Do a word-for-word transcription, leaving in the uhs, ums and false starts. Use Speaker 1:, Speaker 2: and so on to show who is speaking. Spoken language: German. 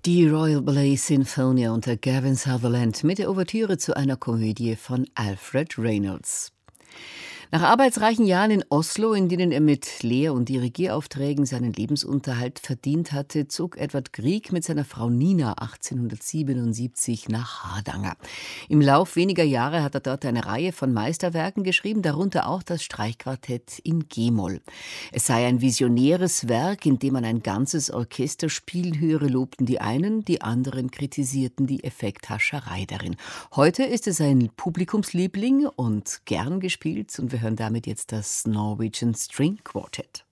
Speaker 1: Die Royal Ballet Sinfonia unter Gavin Sutherland mit der Ouvertüre zu einer Komödie von Alfred Reynolds. Nach arbeitsreichen Jahren in Oslo, in denen er mit Lehr- und Dirigieraufträgen seinen Lebensunterhalt verdient hatte, zog Edvard Grieg mit seiner Frau Nina achtzehnhundertsiebenundsiebzig nach Hardanger. Im Lauf weniger Jahre hat er dort eine Reihe von Meisterwerken geschrieben, darunter auch das Streichquartett in G-Moll. Es sei ein visionäres Werk, in dem man ein ganzes Orchester spielen höre, lobten die einen, die anderen kritisierten die Effekthascherei darin. Heute ist es ein Publikumsliebling und gern gespielt, und wir hören damit jetzt das Norwegian String Quartet.